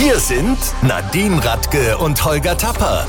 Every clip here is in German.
Hier sind Nadine Radke und Holger Tapper.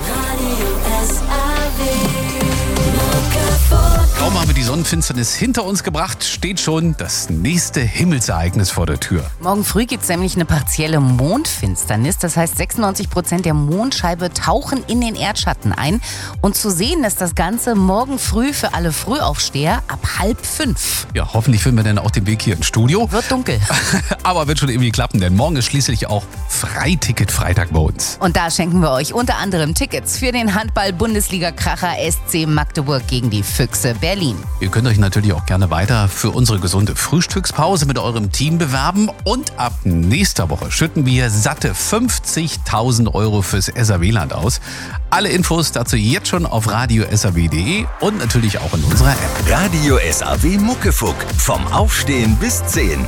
Kaum haben wir die Sonnenfinsternis hinter uns gebracht, steht schon das nächste Himmelsereignis vor der Tür. Morgen früh gibt es nämlich eine partielle Mondfinsternis. Das heißt, 96% der Mondscheibe tauchen in den Erdschatten ein. Und zu sehen ist das Ganze morgen früh für alle Frühaufsteher ab 4:30. Ja, hoffentlich finden wir dann auch den Weg hier ins Studio. Wird dunkel. Aber wird schon irgendwie klappen, denn morgen ist schließlich auch Freiticket-Freitag bei uns. Und da schenken wir euch unter anderem Tickets für den Handball-Bundesliga-Kracher SC Magdeburg gegen die Füchse Berlin. Ihr könnt euch natürlich auch gerne weiter für unsere gesunde Frühstückspause mit eurem Team bewerben. Und ab nächster Woche schütten wir satte 50.000 € fürs SAW-Land aus. Alle Infos dazu jetzt schon auf radio.saw.de und natürlich auch in unserer App. Radio SAW Muckefuck. Vom Aufstehen bis 10.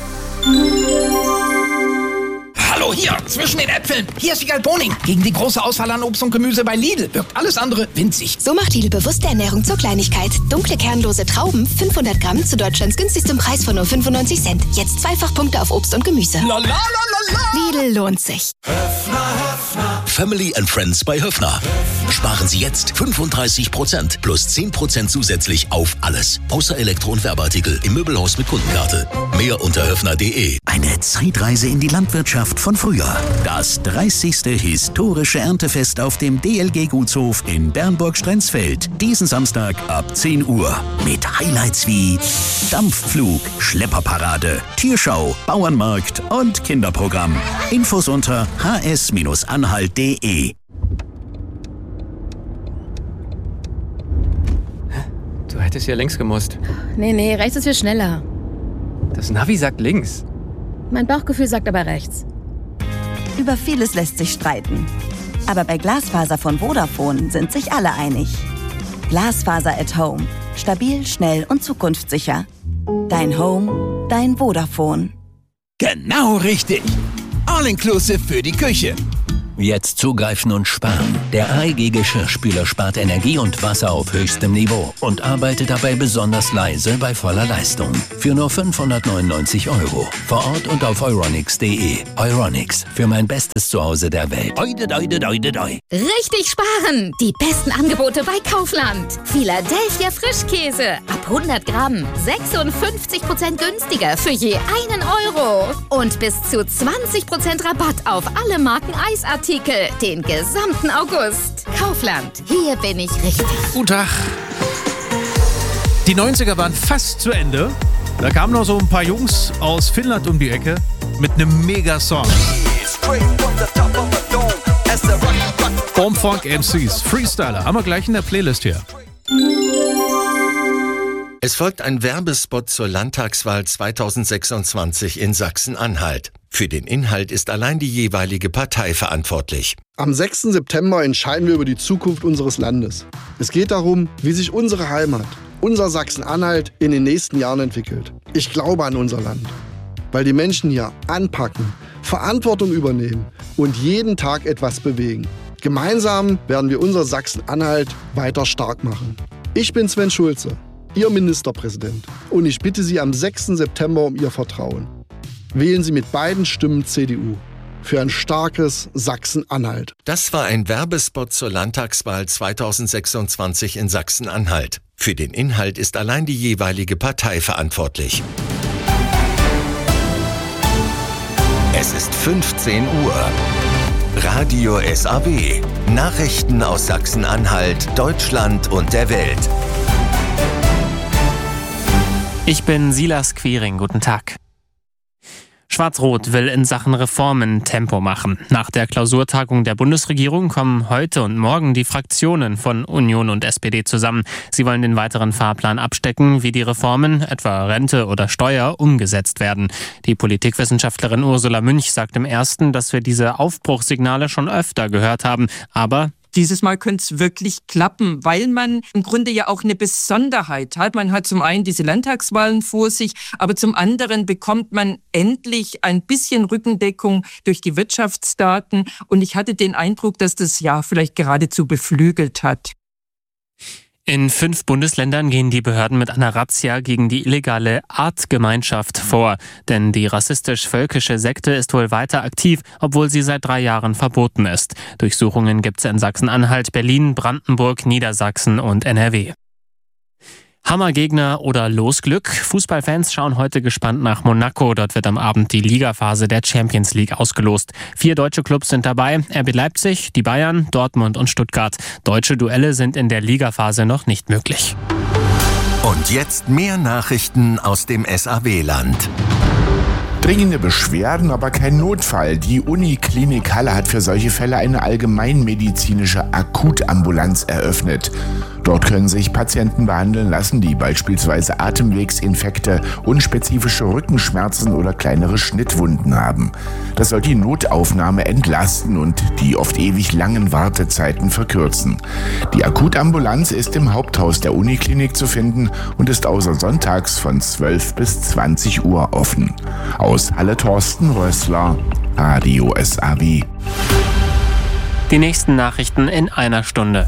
Hallo, hier, zwischen den Äpfeln. Hier ist Wiegald Boning. Gegen die große Auswahl an Obst und Gemüse bei Lidl wirkt alles andere winzig. So macht Lidl bewusste Ernährung zur Kleinigkeit. Dunkle, kernlose Trauben, 500 Gramm zu Deutschlands günstigstem Preis von nur 95 Cent. Jetzt Zweifachpunkte auf Obst und Gemüse. Lidl lohnt sich. Family and Friends bei Höffner. Sparen Sie jetzt 35% plus 10% zusätzlich auf alles. Außer Elektro- und Werbeartikel im Möbelhaus mit Kundenkarte. Mehr unter höffner.de. Eine Zeitreise in die Landwirtschaft von früher. Das 30. historische Erntefest auf dem DLG-Gutshof in Bernburg-Strenzfeld. Diesen Samstag ab 10 Uhr. Mit Highlights wie Dampfflug, Schlepperparade, Tierschau, Bauernmarkt und Kinderprogramm. Infos unter hs-anhalt.de. Du hättest ja links gemusst. Nee, rechts ist viel schneller. Das Navi sagt links. Mein Bauchgefühl sagt aber rechts. Über vieles lässt sich streiten. Aber bei Glasfaser von Vodafone sind sich alle einig. Glasfaser at Home. Stabil, schnell und zukunftssicher. Dein Home, dein Vodafone. Genau richtig. All-inclusive für die Küche. Jetzt zugreifen und sparen. Der AEG Geschirrspüler spart Energie und Wasser auf höchstem Niveau und arbeitet dabei besonders leise bei voller Leistung. Für nur 599 €. Vor Ort und auf euronics.de. Euronics, für mein bestes Zuhause der Welt. Richtig sparen! Die besten Angebote bei Kaufland. Philadelphia Frischkäse. Ab 100 Gramm. 56% günstiger für je 1 €. Und bis zu 20% Rabatt auf alle Marken Eisartikel. Den gesamten August. Kaufland. Hier bin ich richtig. Guten Tag. Die 90er waren fast zu Ende. Da kamen noch so ein paar Jungs aus Finnland um die Ecke mit einem Mega-Song. Bombfunk MCs, Freestyler, haben wir gleich in der Playlist hier. Es folgt ein Werbespot zur Landtagswahl 2026 in Sachsen-Anhalt. Für den Inhalt ist allein die jeweilige Partei verantwortlich. Am 6. September entscheiden wir über die Zukunft unseres Landes. Es geht darum, wie sich unsere Heimat, unser Sachsen-Anhalt, in den nächsten Jahren entwickelt. Ich glaube an unser Land, weil die Menschen hier anpacken, Verantwortung übernehmen und jeden Tag etwas bewegen. Gemeinsam werden wir unser Sachsen-Anhalt weiter stark machen. Ich bin Sven Schulze, Ihr Ministerpräsident, und ich bitte Sie am 6. September um Ihr Vertrauen. Wählen Sie mit beiden Stimmen CDU für ein starkes Sachsen-Anhalt. Das war ein Werbespot zur Landtagswahl 2026 in Sachsen-Anhalt. Für den Inhalt ist allein die jeweilige Partei verantwortlich. Es ist 15 Uhr. Radio SAW. Nachrichten aus Sachsen-Anhalt, Deutschland und der Welt. Ich bin Silas Quiring. Guten Tag. Schwarz-Rot will in Sachen Reformen Tempo machen. Nach der Klausurtagung der Bundesregierung kommen heute und morgen die Fraktionen von Union und SPD zusammen. Sie wollen den weiteren Fahrplan abstecken, wie die Reformen, etwa Rente oder Steuer, umgesetzt werden. Die Politikwissenschaftlerin Ursula Münch sagt im Ersten, dass wir diese Aufbruchssignale schon öfter gehört haben, aber dieses Mal könnte es wirklich klappen, weil man im Grunde ja auch eine Besonderheit hat. Man hat zum einen diese Landtagswahlen vor sich, aber zum anderen bekommt man endlich ein bisschen Rückendeckung durch die Wirtschaftsdaten. Und ich hatte den Eindruck, dass das ja vielleicht geradezu beflügelt hat. In 5 Bundesländern gehen die Behörden mit einer Razzia gegen die illegale Artgemeinschaft vor. Denn die rassistisch-völkische Sekte ist wohl weiter aktiv, obwohl sie seit 3 Jahren verboten ist. Durchsuchungen gibt es in Sachsen-Anhalt, Berlin, Brandenburg, Niedersachsen und NRW. Hammergegner oder Losglück? Fußballfans schauen heute gespannt nach Monaco. Dort wird am Abend die Ligaphase der Champions League ausgelost. 4 deutsche Clubs sind dabei: RB Leipzig, die Bayern, Dortmund und Stuttgart. Deutsche Duelle sind in der Ligaphase noch nicht möglich. Und jetzt mehr Nachrichten aus dem SAW-Land. Dringende Beschwerden, aber kein Notfall. Die Uniklinik Halle hat für solche Fälle eine allgemeinmedizinische Akutambulanz eröffnet. Dort können sich Patienten behandeln lassen, die beispielsweise Atemwegsinfekte, unspezifische Rückenschmerzen oder kleinere Schnittwunden haben. Das soll die Notaufnahme entlasten und die oft ewig langen Wartezeiten verkürzen. Die Akutambulanz ist im Haupthaus der Uniklinik zu finden und ist außer sonntags von 12 bis 20 Uhr offen. Aus Halle Thorsten Rössler, Radio SAW. Die nächsten Nachrichten in einer Stunde.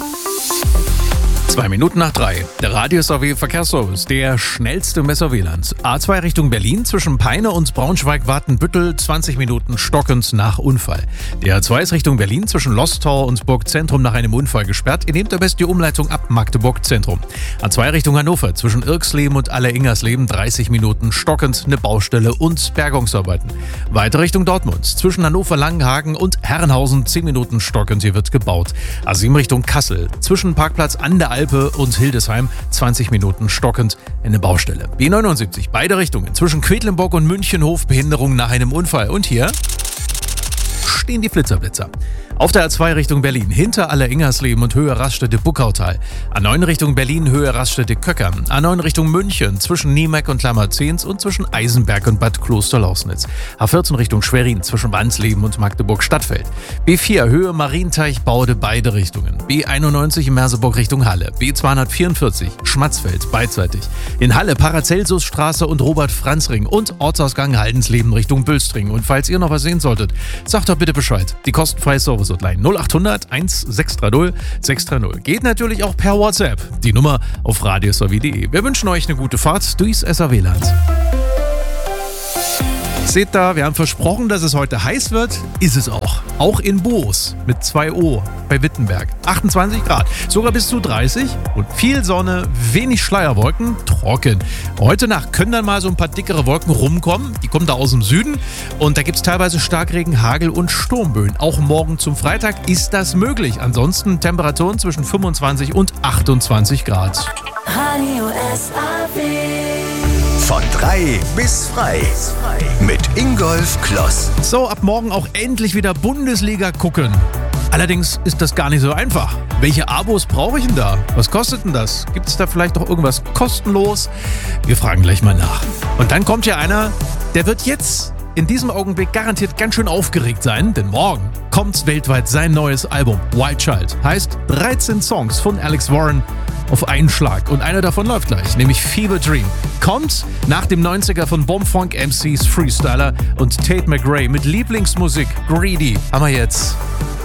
2 Minuten nach 3. Der Radio SAW Verkehrsservice, der schnellste im SAW-Land. A2 Richtung Berlin zwischen Peine und Braunschweig-Watenbüttel, 20 Minuten stockend nach Unfall. Der A2 ist Richtung Berlin zwischen Lostor und Burgzentrum nach einem Unfall gesperrt. Ihr nehmt am besten die Umleitung ab Magdeburg Zentrum. A2 Richtung Hannover zwischen Irksleben und Alleringersleben, 30 Minuten stockend, eine Baustelle und Bergungsarbeiten. Weiter Richtung Dortmund zwischen Hannover-Langenhagen und Herrenhausen, 10 Minuten stockend, hier wird gebaut. A7 Richtung Kassel zwischen Parkplatz an der Alpe und Hildesheim, 20 Minuten stockend, eine Baustelle. B79, beide Richtungen, zwischen Quedlinburg und Münchenhof, Behinderung nach einem Unfall. Und hier stehen die Flitzer. Auf der A2 Richtung Berlin, hinter Alleringersleben und Höhe Raststätte-Buckautal. A9 Richtung Berlin, Höhe Raststätte-Köckern. A9 Richtung München, zwischen Niemeck und Lammerzehns und zwischen Eisenberg und Bad Klosterlausnitz. A14 Richtung Schwerin, zwischen Wansleben und Magdeburg-Stadtfeld. B4 Höhe Marienteich-Baude, beide Richtungen. B91 in Merseburg Richtung Halle. B244 Schmatzfeld, beidseitig. In Halle Paracelsusstraße und Robert-Franz-Ring und Ortsausgang Haldensleben Richtung Bülstring. Und falls ihr noch was sehen solltet, sagt doch bitte Bescheid. Die kostenfreie Service-Hotline 0800 1630 630. Geht natürlich auch per WhatsApp. Die Nummer auf radiosaw.de. Wir wünschen euch eine gute Fahrt durchs SAW-Land. Seht da, wir haben versprochen, dass es heute heiß wird. Ist es auch. Auch in Boos mit 2 O bei Wittenberg. 28 Grad, sogar bis zu 30 und viel Sonne, wenig Schleierwolken, trocken. Heute Nacht können dann mal so ein paar dickere Wolken rumkommen. Die kommen da aus dem Süden und da gibt es teilweise Starkregen, Hagel und Sturmböen. Auch morgen zum Freitag ist das möglich. Ansonsten Temperaturen zwischen 25 und 28 Grad. Radio SAW. Von 3 bis frei. Mit Ingolf Kloss. So, ab morgen auch endlich wieder Bundesliga gucken. Allerdings ist das gar nicht so einfach. Welche Abos brauche ich denn da? Was kostet denn das? Gibt es da vielleicht noch irgendwas kostenlos? Wir fragen gleich mal nach. Und dann kommt ja einer, der wird jetzt in diesem Augenblick garantiert ganz schön aufgeregt sein, denn morgen kommt weltweit sein neues Album Wild Child. Heißt 13 Songs von Alex Warren auf einen Schlag. Und einer davon läuft gleich, nämlich Fever Dream. Kommt nach dem 90er von Bomb-Funk MCs Freestyler und Tate McRae mit Lieblingsmusik Greedy. Haben wir jetzt.